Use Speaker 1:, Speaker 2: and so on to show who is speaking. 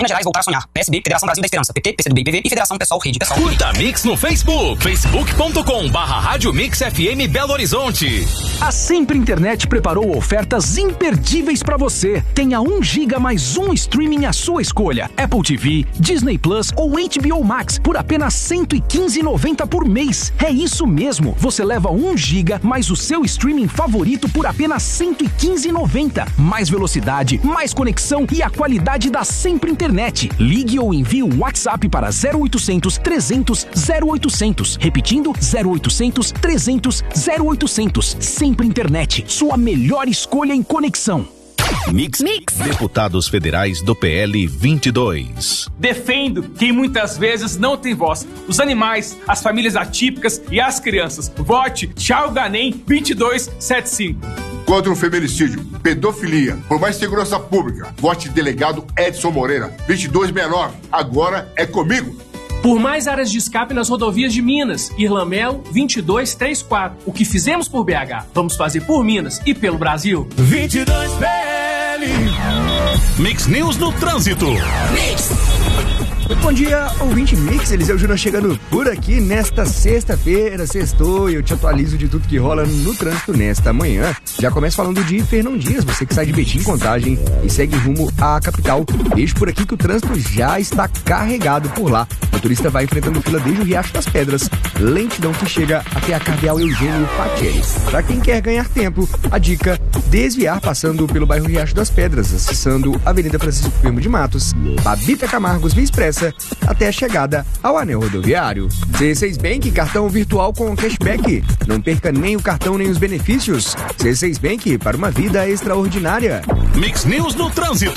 Speaker 1: Minas Gerais voltar a sonhar. PSB, Federação Brasil da Esperança. PT, PCdoB, PV e Federação Pessoal Rede Pessoal.
Speaker 2: Curta Mix no Facebook. facebook.com/Rádio Mix FM Belo Horizonte.
Speaker 3: A Sempre Internet preparou ofertas imperdíveis pra você. Tenha 1 GB mais um streaming à sua escolha. Apple TV, Disney Plus ou HBO Max por apenas R$ 115,90 por mês. É isso mesmo. Você leva 1 GB mais o seu streaming favorito por apenas R$ 115,90. Mais velocidade, mais conexão e a qualidade da Sempre Internet. Ligue ou envie um WhatsApp para 0800 300 0800. Repetindo, 0800 300 0800. Sempre Internet, sua melhor escolha em conexão.
Speaker 4: Mix. Deputados federais do PL 22.
Speaker 5: Defendo quem muitas vezes não tem voz. Os animais, as famílias atípicas e as crianças. Vote Thiago Ganem 2275.
Speaker 6: Contra o feminicídio, pedofilia, por mais segurança pública. Vote delegado Edson Moreira 2269. Agora é comigo.
Speaker 7: Por mais áreas de escape nas rodovias de Minas, Irlamelo 2234. O que fizemos por BH, vamos fazer por Minas e pelo Brasil.
Speaker 2: 22 PL. Mix News no Trânsito.
Speaker 8: Mix. Muito bom dia, ouvinte Mix, Eliseu Júnior chegando por aqui nesta sexta-feira, sextou, e eu te atualizo de tudo que rola no trânsito nesta manhã. Já começo falando de Fernão Dias, você que sai de Betim, Contagem e segue rumo à capital. Vejo por aqui que o trânsito já está carregado por lá. O motorista vai enfrentando fila desde o Riacho das Pedras, lentidão que chega até a Cardeal Eugênio Patieri. Para quem quer ganhar tempo, a dica: desviar passando pelo bairro Riacho das Pedras, acessando a Avenida Francisco Firmo de Matos, Babita Camargos Via Expressa, até a chegada ao anel rodoviário. C6 Bank, cartão virtual com cashback. Não perca nem o cartão nem os benefícios. C6 Bank, para uma vida extraordinária.
Speaker 2: Mix News no Trânsito.